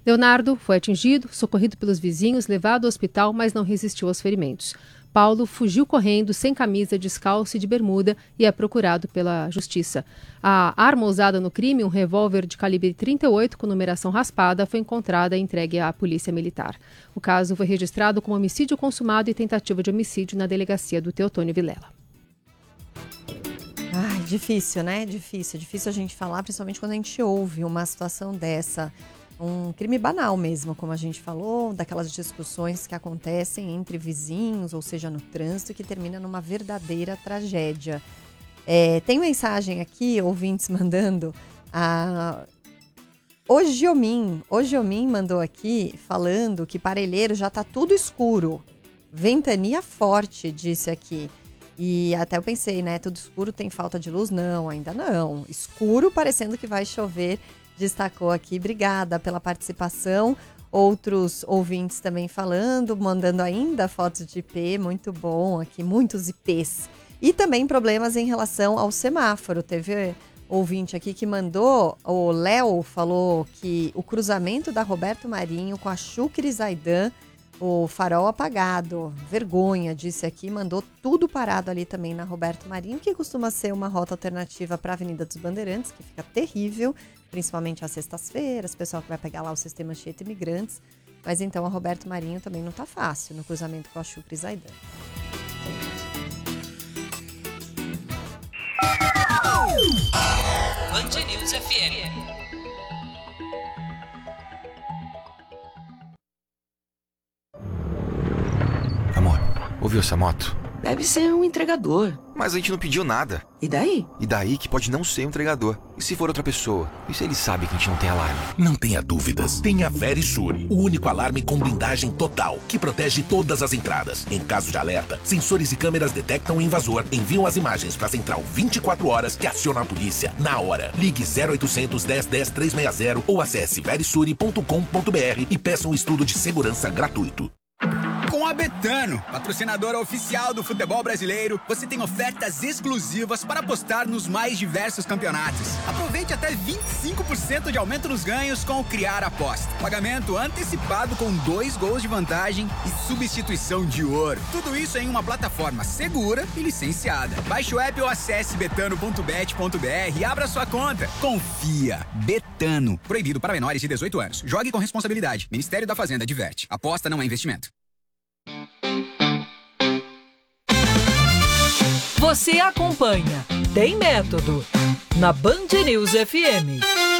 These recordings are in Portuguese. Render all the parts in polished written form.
Leonardo foi atingido, socorrido pelos vizinhos, levado ao hospital, mas não resistiu aos ferimentos. Paulo fugiu correndo, sem camisa, descalço e de bermuda, e é procurado pela justiça. A arma usada no crime, um revólver de calibre 38 com numeração raspada, foi encontrada e entregue à polícia militar. O caso foi registrado como homicídio consumado e tentativa de homicídio na delegacia do Teotônio Vilela. Ai, difícil, né? Difícil a gente falar, principalmente quando a gente ouve uma situação dessa. Um crime banal mesmo, como a gente falou, daquelas discussões que acontecem entre vizinhos, ou seja, no trânsito, que termina numa verdadeira tragédia. Tem mensagem aqui, ouvintes mandando. Ojiomin mandou aqui, falando que Parelheiro já tá tudo escuro. Ventania forte, disse aqui. E até eu pensei, né, tudo escuro tem falta de luz? Não, ainda não. Escuro, parecendo que vai chover. Destacou aqui, obrigada pela participação. Outros ouvintes também falando, mandando ainda fotos de IP, muito bom aqui, muitos IPs. E também problemas em relação ao semáforo. Teve ouvinte aqui que mandou, o Léo falou que o cruzamento da Roberto Marinho com a Chucre Zaidan, o farol apagado, vergonha, disse aqui, mandou tudo parado ali também na Roberto Marinho, que costuma ser uma rota alternativa para a Avenida dos Bandeirantes, que fica terrível, principalmente às sextas-feiras, o pessoal que vai pegar lá o sistema Anchieta Imigrantes. Mas então a Roberto Marinho também não tá fácil no cruzamento com a Chucre Zaidan. Band News FM. Amor, ouviu essa moto? Deve ser um entregador. Mas a gente não pediu nada. E daí? E daí que pode não ser um entregador. E se for outra pessoa? E se ele sabe que a gente não tem alarme? Não tenha dúvidas. Tenha Verisur, o único alarme com blindagem total, que protege todas as entradas. Em caso de alerta, sensores e câmeras detectam o invasor, enviam as imagens para a central 24 horas que aciona a polícia na hora. Ligue 0800 10 10 360 ou acesse verisure.com.br e peça um estudo de segurança gratuito. Com a Betano, patrocinadora oficial do futebol brasileiro, você tem ofertas exclusivas para apostar nos mais diversos campeonatos. Aproveite até 25% de aumento nos ganhos com o Criar Aposta. Pagamento antecipado com 2 gols de vantagem e substituição de ouro. Tudo isso em uma plataforma segura e licenciada. Baixe o app ou acesse betano.bet.br e abra sua conta. Confia. Betano. Proibido para menores de 18 anos. Jogue com responsabilidade. Ministério da Fazenda adverte. Aposta não é investimento. Você acompanha Tem Método na Band News FM.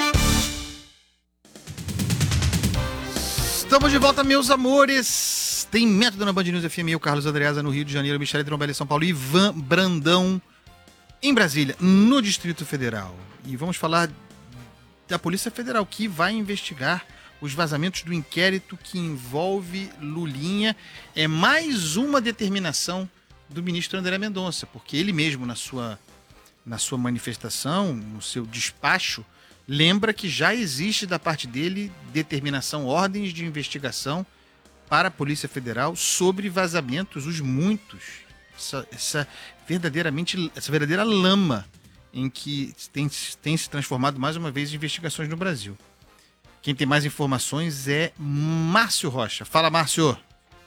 Estamos de volta, meus amores. Tem Método na Band News FM. Eu, Carlos Andreasa, no Rio de Janeiro, Michele Trombelli, em São Paulo, Ivan Brandão em Brasília, no Distrito Federal. E vamos falar da Polícia Federal, que vai investigar os vazamentos do inquérito que envolve Lulinha. É mais uma determinação do ministro André Mendonça, porque ele mesmo, na sua manifestação, no seu despacho, lembra que já existe da parte dele determinação, ordens de investigação para a Polícia Federal sobre vazamentos, os muitos, essa verdadeira lama em que tem se transformado mais uma vez investigações no Brasil. Quem tem mais informações é Márcio Rocha. Fala, Márcio.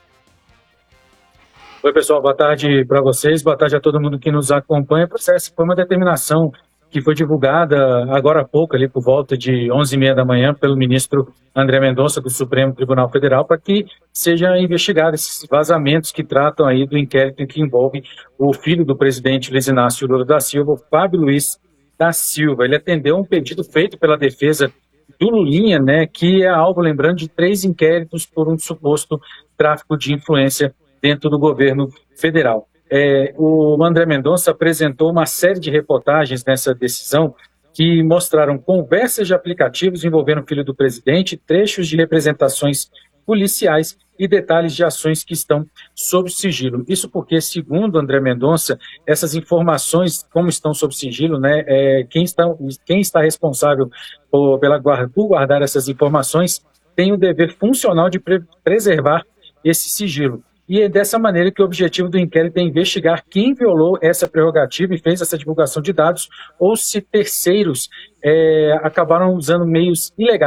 Oi, pessoal. Boa tarde para vocês. Boa tarde a todo mundo que nos acompanha. Essa foi uma determinação que foi divulgada agora há pouco, ali por volta de 11h30 da manhã, pelo ministro André Mendonça, do Supremo Tribunal Federal, para que sejam investigados esses vazamentos que tratam aí do inquérito que envolve o filho do presidente Luiz Inácio Lula da Silva, o Fábio Luiz da Silva. Ele atendeu um pedido feito pela defesa do Lulinha, né, que é alvo, lembrando, de 3 inquéritos por um suposto tráfico de influência dentro do governo federal. O André Mendonça apresentou uma série de reportagens nessa decisão que mostraram conversas de aplicativos envolvendo o filho do presidente, trechos de representações policiais e detalhes de ações que estão sob sigilo. Isso porque, segundo André Mendonça, essas informações, como estão sob sigilo, né, quem está responsável por guardar essas informações tem o dever funcional de preservar esse sigilo. E é dessa maneira que o objetivo do inquérito é investigar quem violou essa prerrogativa e fez essa divulgação de dados, ou se terceiros acabaram usando meios ilegais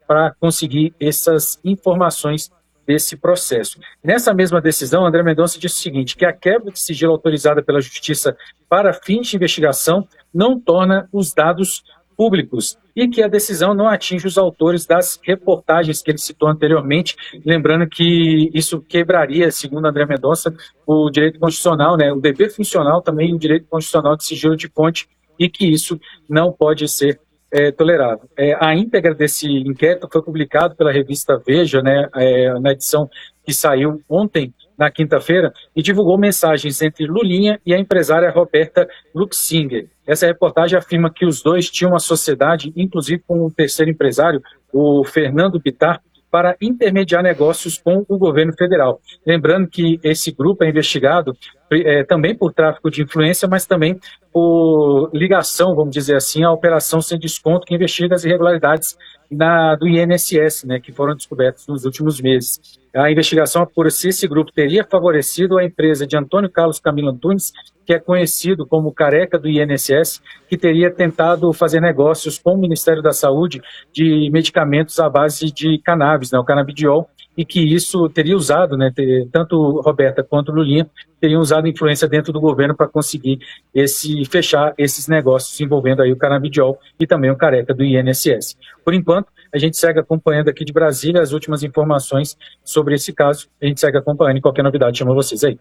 para conseguir essas informações desse processo. Nessa mesma decisão, André Mendonça disse o seguinte, que a quebra de sigilo autorizada pela Justiça para fins de investigação não torna os dados públicos e que a decisão não atinge os autores das reportagens que ele citou anteriormente, lembrando que isso quebraria, segundo André Mendonça, o direito constitucional, né, o dever funcional também, o direito constitucional de sigilo de fonte, e que isso não pode ser tolerável. A íntegra desse inquérito foi publicado pela revista Veja, né, na edição que saiu ontem, na quinta-feira, e divulgou mensagens entre Lulinha e a empresária Roberta Luxinger. Essa reportagem afirma que os dois tinham uma sociedade, inclusive com um terceiro empresário, o Fernando Bittar, para intermediar negócios com o governo federal. Lembrando que esse grupo é investigado também por tráfico de influência, mas também por ligação, vamos dizer assim, à operação sem desconto que investiga as irregularidades do INSS, né, que foram descobertas nos últimos meses. A investigação apura se esse grupo teria favorecido a empresa de Antônio Carlos Camilo Antunes, que é conhecido como Careca do INSS, que teria tentado fazer negócios com o Ministério da Saúde de medicamentos à base de cannabis, né, o canabidiol, e que isso teria usado, né, tanto Roberta quanto Lulinha teriam usado influência dentro do governo para conseguir fechar esses negócios envolvendo aí o canabidiol e também o Careca do INSS. Por enquanto, a gente segue acompanhando aqui de Brasília as últimas informações sobre esse caso. A gente segue acompanhando e qualquer novidade chama vocês aí.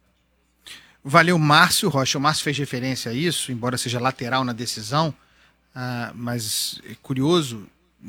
Valeu, Márcio Rocha. O Márcio fez referência a isso, embora seja lateral na decisão, mas é curioso,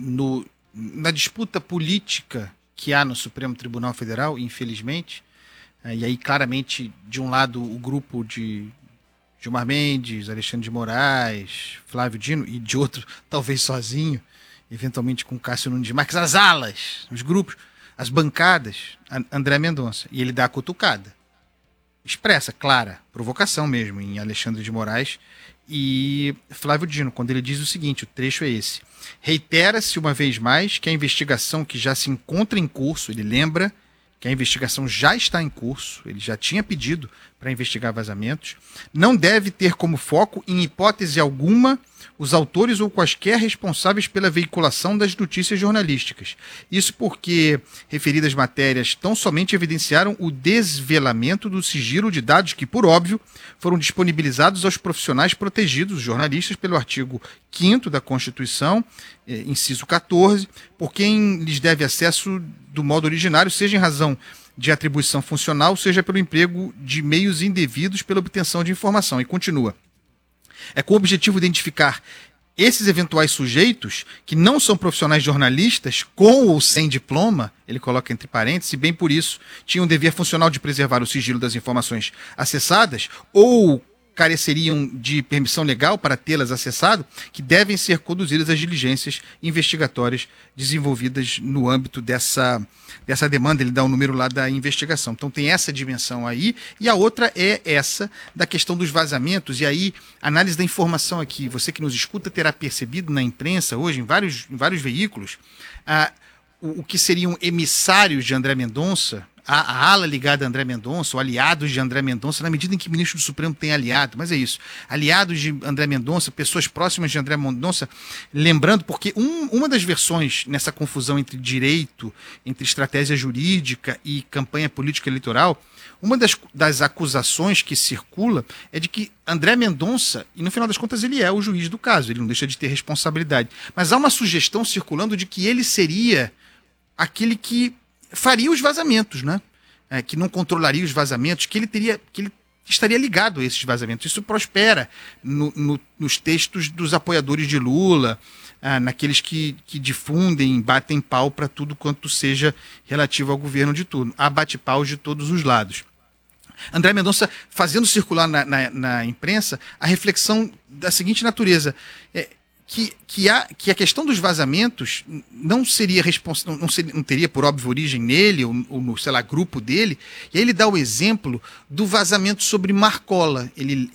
na disputa política que há no Supremo Tribunal Federal, infelizmente, e aí claramente, de um lado, o grupo de Gilmar Mendes, Alexandre de Moraes, Flávio Dino, e de outro, talvez sozinho, eventualmente com Cássio Nunes Marques, as alas, os grupos, as bancadas, André Mendonça. E ele dá a cutucada. Expressa, clara, provocação mesmo, em Alexandre de Moraes e Flávio Dino, quando ele diz o seguinte, o trecho é esse: reitera-se uma vez mais que a investigação que já se encontra em curso, ele lembra que a investigação já está em curso, ele já tinha pedido para investigar vazamentos, não deve ter como foco, em hipótese alguma, os autores ou quaisquer responsáveis pela veiculação das notícias jornalísticas. Isso porque referidas matérias tão somente evidenciaram o desvelamento do sigilo de dados que, por óbvio, foram disponibilizados aos profissionais protegidos, jornalistas, pelo artigo 5º da Constituição, inciso 14, por quem lhes deve acesso do modo originário, seja em razão de atribuição funcional, seja pelo emprego de meios indevidos pela obtenção de informação. E continua. É com o objetivo de identificar esses eventuais sujeitos, que não são profissionais jornalistas, com ou sem diploma, ele coloca entre parênteses, e bem por isso tinham o dever funcional de preservar o sigilo das informações acessadas, ou careceriam de permissão legal para tê-las acessado, que devem ser conduzidas as diligências investigatórias desenvolvidas no âmbito dessa demanda. Ele dá o número lá da investigação. Então tem essa dimensão aí, e a outra é essa da questão dos vazamentos, e aí análise da informação aqui. Você que nos escuta terá percebido na imprensa hoje, em vários veículos, o que seriam emissários de André Mendonça, a ala ligada a André Mendonça, ou aliados de André Mendonça, na medida em que o ministro do Supremo tem aliado, mas é isso, aliados de André Mendonça, pessoas próximas de André Mendonça, lembrando, porque uma das versões nessa confusão entre direito, entre estratégia jurídica e campanha política eleitoral, uma das acusações que circula é de que André Mendonça, e no final das contas ele é o juiz do caso, ele não deixa de ter responsabilidade, mas há uma sugestão circulando de que ele seria aquele que faria os vazamentos, né? Que não controlaria os vazamentos, que ele estaria ligado a esses vazamentos. Isso prospera nos textos dos apoiadores de Lula, naqueles que difundem, batem pau para tudo quanto seja relativo ao governo de turno. Há bate-paus de todos os lados. André Mendonça fazendo circular na imprensa a reflexão da seguinte natureza: que a questão dos vazamentos não teria por óbvia origem nele ou no, sei lá, grupo dele. E aí ele dá o exemplo do vazamento sobre Marcola.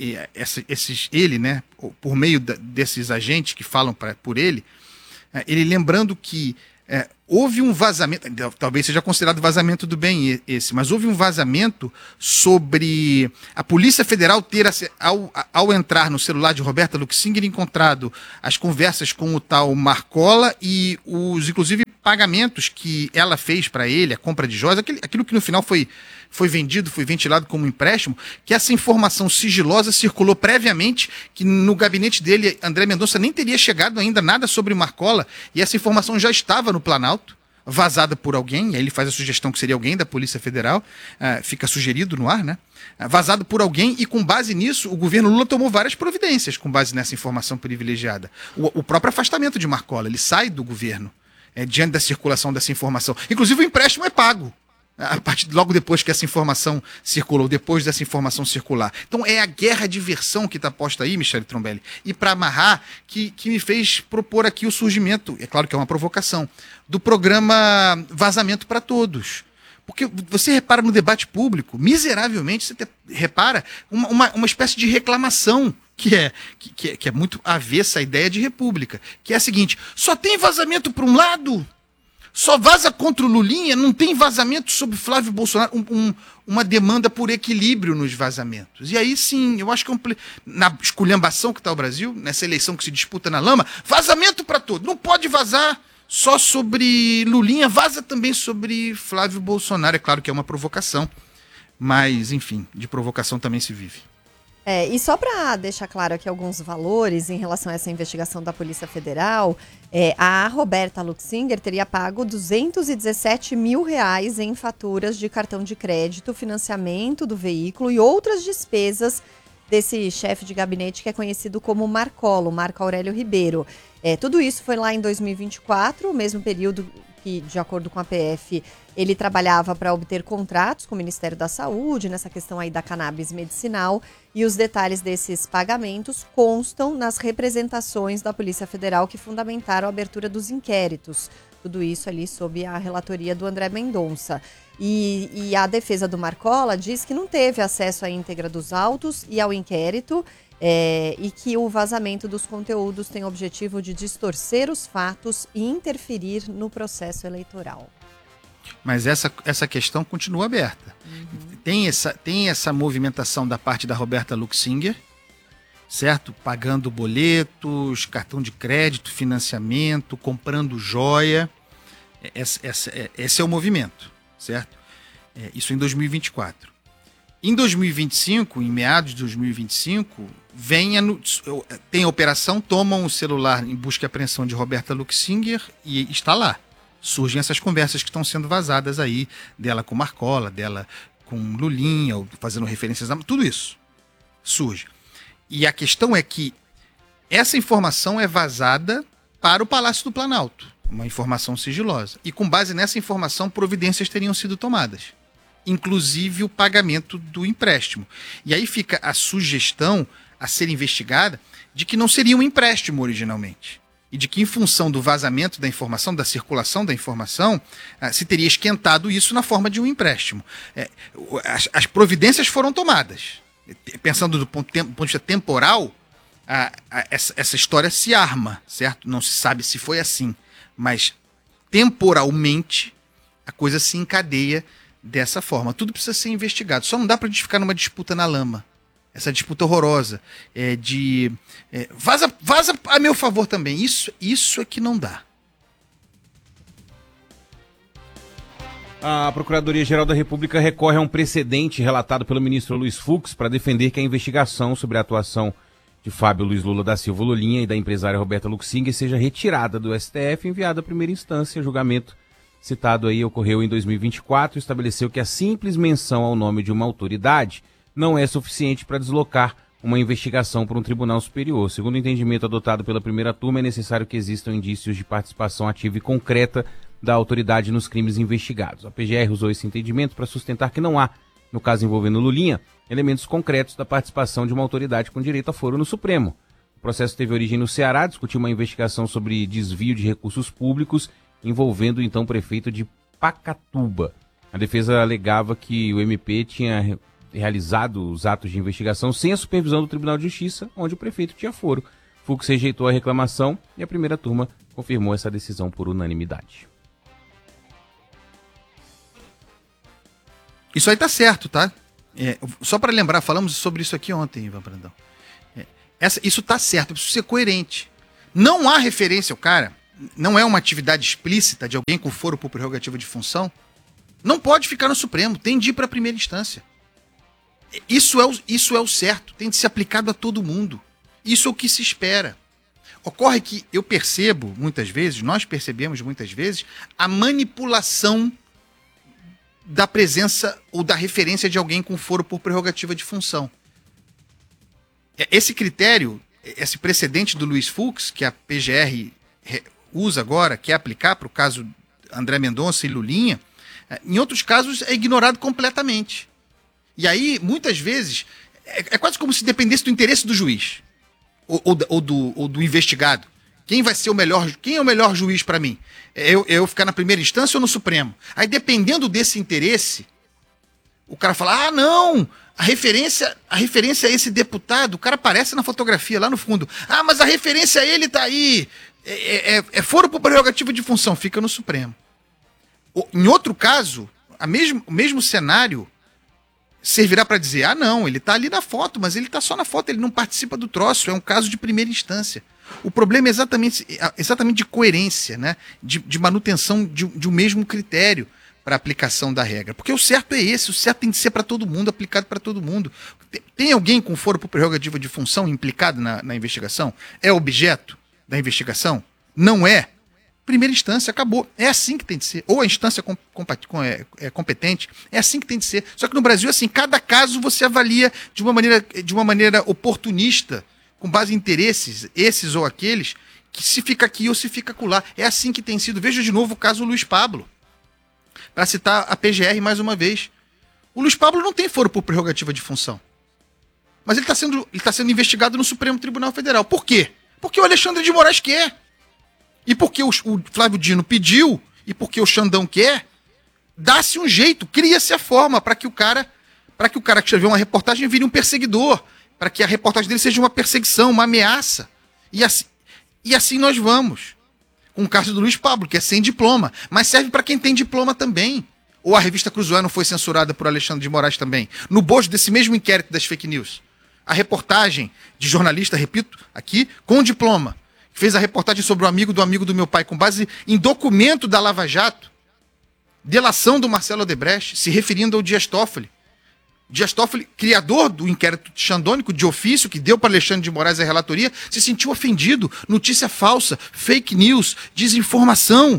Ele, né, por meio desses agentes que falam por ele, ele lembrando que houve um vazamento, talvez seja considerado vazamento do bem esse, mas houve um vazamento sobre a Polícia Federal ter, ao entrar no celular de Roberta Luxinger, encontrado as conversas com o tal Marcola e inclusive, pagamentos que ela fez para ele, a compra de joias, aquilo que no final foi vendido, foi ventilado como empréstimo, que essa informação sigilosa circulou previamente, que no gabinete dele, André Mendonça nem teria chegado ainda nada sobre Marcola, e essa informação já estava no Planalto, vazada por alguém, e aí ele faz a sugestão que seria alguém da Polícia Federal, fica sugerido no ar, né? Vazado por alguém, e com base nisso, o governo Lula tomou várias providências com base nessa informação privilegiada. O próprio afastamento de Marcola, ele sai do governo diante da circulação dessa informação. Inclusive o empréstimo é pago logo depois que essa informação circulou, depois dessa informação circular. Então é a guerra de versão que está posta aí, Michele Trombelli, e para amarrar, que me fez propor aqui o surgimento, é claro que é uma provocação, do programa Vazamento para Todos. Porque você repara no debate público, miseravelmente, você repara uma espécie de reclamação que é muito avessa à ideia de república, que é a seguinte: só tem vazamento para um lado, só vaza contra o Lulinha, não tem vazamento sobre Flávio Bolsonaro, uma demanda por equilíbrio nos vazamentos. E aí sim, eu acho que na esculhambação que está o Brasil, nessa eleição que se disputa na lama, vazamento para todos, não pode vazar só sobre Lulinha, vaza também sobre Flávio Bolsonaro. É claro que é uma provocação, mas enfim, de provocação também se vive. E só para deixar claro aqui alguns valores em relação a essa investigação da Polícia Federal, a Roberta Luxinger teria pago R$217 mil em faturas de cartão de crédito, financiamento do veículo e outras despesas desse chefe de gabinete que é conhecido como Marco Aurélio Ribeiro. Tudo isso foi lá em 2024, o mesmo período que, de acordo com a PF, ele trabalhava para obter contratos com o Ministério da Saúde, nessa questão aí da cannabis medicinal, e os detalhes desses pagamentos constam nas representações da Polícia Federal que fundamentaram a abertura dos inquéritos. Tudo isso ali sob a relatoria do André Mendonça. E a defesa do Marcola diz que não teve acesso à íntegra dos autos e ao inquérito, e que o vazamento dos conteúdos tem o objetivo de distorcer os fatos e interferir no processo eleitoral. Mas essa questão continua aberta. Tem essa movimentação da parte da Roberta Luxinger, certo? Pagando boletos, cartão de crédito, financiamento, comprando joia. Esse é o movimento, certo? Isso em 2024. Em 2025, em meados de 2025, tem a operação, tomam o celular em busca e apreensão de Roberta Luxinger e está lá. Surgem essas conversas que estão sendo vazadas aí, dela com Marcola, dela com Lulinha, fazendo referências a tudo isso. Surge. E a questão é que essa informação é vazada para o Palácio do Planalto, uma informação sigilosa. E com base nessa informação, providências teriam sido tomadas, inclusive o pagamento do empréstimo. E aí fica a sugestão a ser investigada de que não seria um empréstimo originalmente. E de que, em função do vazamento da informação, da circulação da informação, se teria esquentado isso na forma de um empréstimo. As providências foram tomadas. Pensando do ponto de vista temporal, essa história se arma, certo? Não se sabe se foi assim. Mas, temporalmente, a coisa se encadeia dessa forma. Tudo precisa ser investigado. Só não dá para a gente ficar numa disputa na lama. Essa disputa horrorosa vaza a meu favor também. Isso é que não dá. A Procuradoria-Geral da República recorre a um precedente relatado pelo ministro Luiz Fux para defender que a investigação sobre a atuação de Fábio Luiz Lula da Silva Lulinha e da empresária Roberta Luxinger seja retirada do STF e enviada à primeira instância. O julgamento citado aí ocorreu em 2024 e estabeleceu que a simples menção ao nome de uma autoridade não é suficiente para deslocar uma investigação para um tribunal superior. Segundo o entendimento adotado pela primeira turma, é necessário que existam indícios de participação ativa e concreta da autoridade nos crimes investigados. A PGR usou esse entendimento para sustentar que não há, no caso envolvendo Lulinha, elementos concretos da participação de uma autoridade com direito a foro no Supremo. O processo teve origem no Ceará, discutiu uma investigação sobre desvio de recursos públicos envolvendo o então prefeito de Pacatuba. A defesa alegava que o MP tinha realizado os atos de investigação sem a supervisão do Tribunal de Justiça, onde o prefeito tinha foro. Fux rejeitou a reclamação e a primeira turma confirmou essa decisão por unanimidade. Isso aí tá certo, tá? Só para lembrar, falamos sobre isso aqui ontem, Ivan Brandão. Isso tá certo, eu preciso ser coerente. Não há referência ao cara, não é uma atividade explícita de alguém com foro por prerrogativa de função, não pode ficar no Supremo, tem de ir para a primeira instância. Isso é o certo, tem de ser aplicado a todo mundo. Isso é o que se espera. Ocorre que eu percebo muitas vezes, nós percebemos muitas vezes, a manipulação da presença ou da referência de alguém com foro por prerrogativa de função. Esse critério, esse precedente do Luiz Fux, que a PGR usa agora, quer aplicar para o caso André Mendonça e Lulinha, em outros casos é ignorado completamente. E aí, muitas vezes, é quase como se dependesse do interesse do juiz ou do investigado. Quem é o melhor juiz para mim? Eu ficar na primeira instância ou no Supremo? Aí, dependendo desse interesse, o cara fala, não, a referência a esse deputado, o cara aparece na fotografia lá no fundo. Mas a referência a ele tá aí. Foro por prerrogativa de função, fica no Supremo. Em outro caso, o mesmo cenário servirá para dizer, não, ele está ali na foto, mas ele está só na foto, ele não participa do troço, é um caso de primeira instância. O problema é exatamente de coerência, né? de manutenção de um mesmo critério para aplicação da regra. Porque o certo é esse, o certo tem de ser para todo mundo, aplicado para todo mundo. Tem alguém com foro por prerrogativa de função implicado na investigação? É objeto da investigação? Não é? Primeira instância, acabou. É assim que tem de ser. Ou a instância competente, é assim que tem de ser. Só que no Brasil, assim, cada caso você avalia de uma maneira oportunista, com base em interesses, esses ou aqueles, que se fica aqui ou se fica acolá. É assim que tem sido. Veja de novo o caso Luiz Pablo. Para citar a PGR mais uma vez. O Luiz Pablo não tem foro por prerrogativa de função. Mas ele está sendo investigado no Supremo Tribunal Federal. Por quê? Porque o Alexandre de Moraes quer. E porque o Flávio Dino pediu, e porque o Xandão quer, dá-se um jeito, cria-se a forma para que o cara que escreveu uma reportagem vire um perseguidor, para que a reportagem dele seja uma perseguição, uma ameaça. E assim nós vamos. Com o caso do Luiz Pablo, que é sem diploma, mas serve para quem tem diploma também. Ou a revista Cruzoé não foi censurada por Alexandre de Moraes também, no bojo desse mesmo inquérito das fake news. A reportagem de jornalista, repito, aqui, com diploma, fez a reportagem sobre o amigo do meu pai, com base em documento da Lava Jato, delação do Marcelo Odebrecht, se referindo ao Dias Toffoli. Dias Toffoli, criador do inquérito xandônico de ofício, que deu para Alexandre de Moraes a relatoria, se sentiu ofendido. Notícia falsa, fake news, desinformação,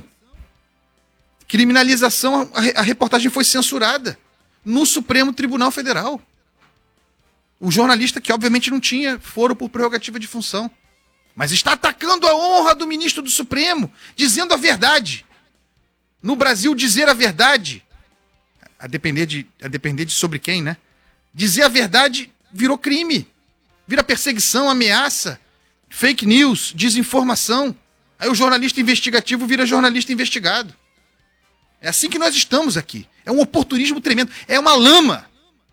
criminalização. A reportagem foi censurada no Supremo Tribunal Federal. O jornalista, que obviamente não tinha foro por prerrogativa de função, mas está atacando a honra do ministro do Supremo, dizendo a verdade. No Brasil, dizer a verdade, a depender de sobre quem, né? Dizer a verdade virou crime, vira perseguição, ameaça, fake news, desinformação. Aí o jornalista investigativo vira jornalista investigado. É assim que nós estamos aqui. É um oportunismo tremendo, é uma lama.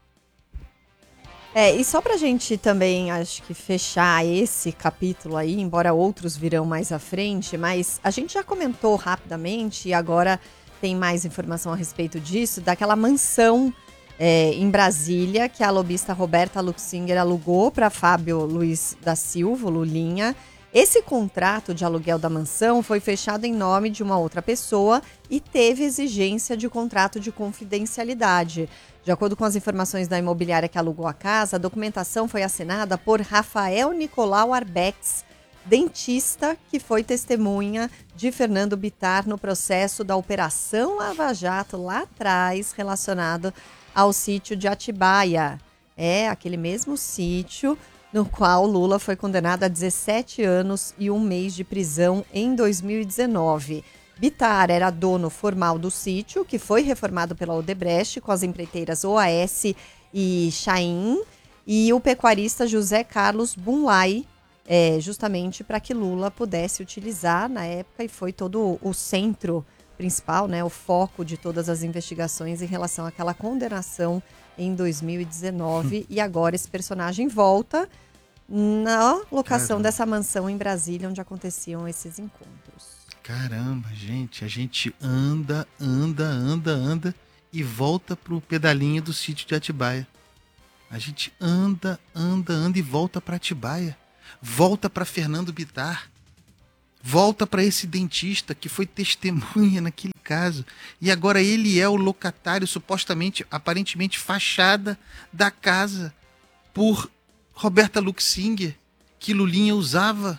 E só pra gente também, acho que fechar esse capítulo aí, embora outros virão mais à frente, mas a gente já comentou rapidamente e agora tem mais informação a respeito disso, daquela mansão em Brasília que a lobista Roberta Luxinger alugou para Fábio Luiz da Silva, Lulinha. Esse contrato de aluguel da mansão foi fechado em nome de uma outra pessoa e teve exigência de contrato de confidencialidade. De acordo com as informações da imobiliária que alugou a casa, a documentação foi assinada por Rafael Nicolau Arbex, dentista que foi testemunha de Fernando Bittar no processo da Operação Lava Jato lá atrás, relacionado ao sítio de Atibaia. É aquele mesmo sítio no qual Lula foi condenado a 17 anos e 1 mês de prisão em 2019. Bittar era dono formal do sítio, que foi reformado pela Odebrecht com as empreiteiras OAS e Chaim, e o pecuarista José Carlos Bunlai, justamente para que Lula pudesse utilizar na época, e foi todo o centro principal, né, o foco de todas as investigações em relação àquela condenação em 2019. E agora esse personagem volta na locação dessa mansão em Brasília, onde aconteciam esses encontros. Caramba, gente, a gente anda e volta pro pedalinho do sítio de Atibaia. A gente anda e volta para Atibaia. Volta para Fernando Bittar. Volta para esse dentista que foi testemunha naquele caso. E agora ele é o locatário, supostamente, aparentemente, fachada da casa por Roberta Luxinger, que Lulinha usava.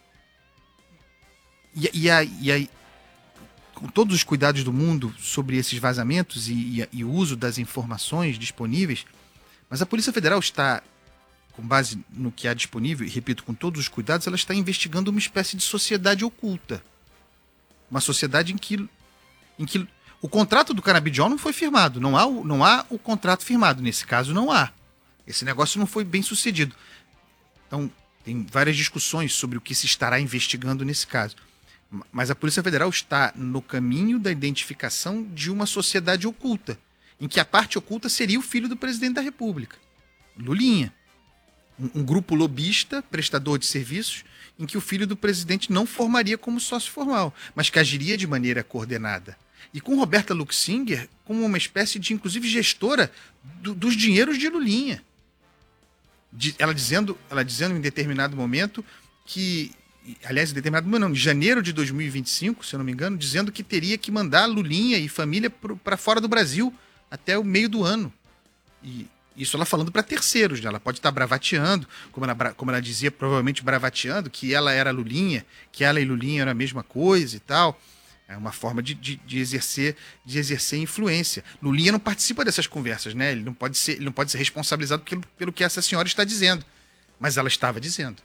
E aí, com todos os cuidados do mundo sobre esses vazamentos e o uso das informações disponíveis, mas a Polícia Federal está, com base no que há disponível, e repito, com todos os cuidados, ela está investigando uma espécie de sociedade oculta. Uma sociedade em que o contrato do canabidiol não foi firmado. Não há o contrato firmado. Nesse caso, não há. Esse negócio não foi bem sucedido. Então, tem várias discussões sobre o que se estará investigando nesse caso. Mas a Polícia Federal está no caminho da identificação de uma sociedade oculta, em que a parte oculta seria o filho do presidente da República, Lulinha. Um grupo lobista, prestador de serviços, em que o filho do presidente não formaria como sócio formal, mas que agiria de maneira coordenada. E com Roberta Luxinger como uma espécie de, inclusive, gestora dos dinheiros de Lulinha. Ela dizendo em determinado momento que, aliás, em determinado momento não, em janeiro de 2025, se eu não me engano, dizendo que teria que mandar Lulinha e família para fora do Brasil até o meio do ano. E isso ela falando para terceiros, né? Ela pode estar bravateando, como ela dizia, provavelmente bravateando, que ela era Lulinha, que ela e Lulinha eram a mesma coisa e tal. É uma forma de exercer influência. Lulinha não participa dessas conversas, né? Ele não pode ser responsabilizado pelo que essa senhora está dizendo. Mas ela estava dizendo.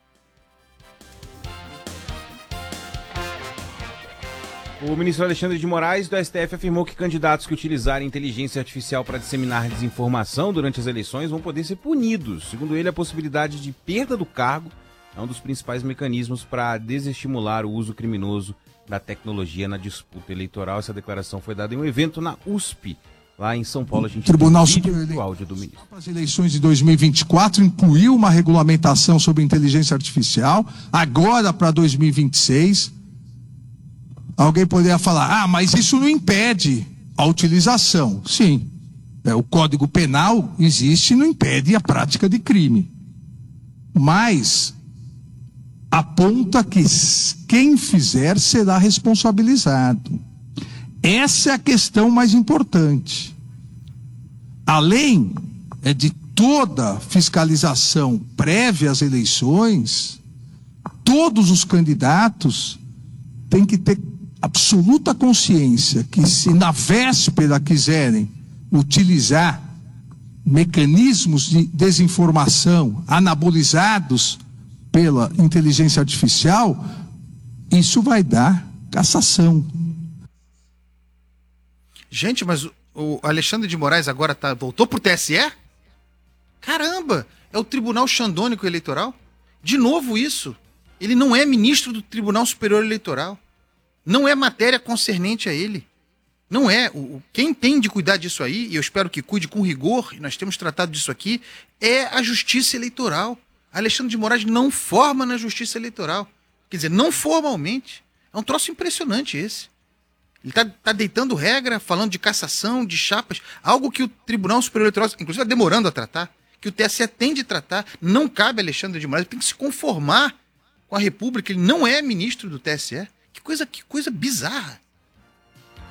O ministro Alexandre de Moraes, do STF, afirmou que candidatos que utilizarem inteligência artificial para disseminar desinformação durante as eleições vão poder ser punidos. Segundo ele, a possibilidade de perda do cargo é um dos principais mecanismos para desestimular o uso criminoso da tecnologia na disputa eleitoral. Essa declaração foi dada em um evento na USP, lá em São Paulo. A gente Tribunal tem o áudio do ministro. Para as eleições de 2024, incluiu uma regulamentação sobre inteligência artificial. Agora, para 2026, alguém poderia falar, mas isso não impede a utilização. Sim, o Código Penal existe e não impede a prática de crime. Mas aponta que quem fizer será responsabilizado. Essa é a questão mais importante. Além de toda fiscalização prévia às eleições, todos os candidatos têm que ter absoluta consciência que, se na véspera quiserem utilizar mecanismos de desinformação anabolizados pela inteligência artificial, isso vai dar cassação. Gente, mas o Alexandre de Moraes agora voltou pro TSE? Caramba! É o Tribunal Xandônico Eleitoral? De novo isso. Ele não é ministro do Tribunal Superior Eleitoral. Não é matéria concernente a ele. Não é. Quem tem de cuidar disso aí, e eu espero que cuide com rigor, e nós temos tratado disso aqui, é a Justiça Eleitoral. Alexandre de Moraes não forma na Justiça Eleitoral. Quer dizer, não formalmente. É um troço impressionante esse. Ele está deitando regra, falando de cassação, de chapas, algo que o Tribunal Superior Eleitoral, inclusive, está demorando a tratar, que o TSE tem de tratar. Não cabe a Alexandre de Moraes, ele tem que se conformar com a República. Ele não é ministro do TSE. Que coisa bizarra.